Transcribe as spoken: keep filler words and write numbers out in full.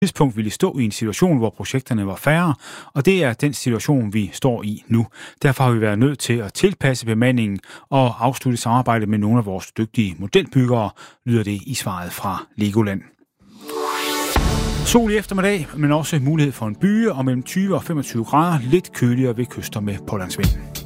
tidspunkt ville stå i en situation, hvor projekterne var færre, og det er den situation, vi står i nu. Derfor har vi været nødt til at tilpasse bemandingen og afslutte samarbejdet med nogle af vores dygtige modelbyggere, lyder det i svaret fra Legoland. Sol i eftermiddag, men også mulighed for en byge og mellem tyve og femogtyve grader, lidt køligere ved kyster med pålandsvind.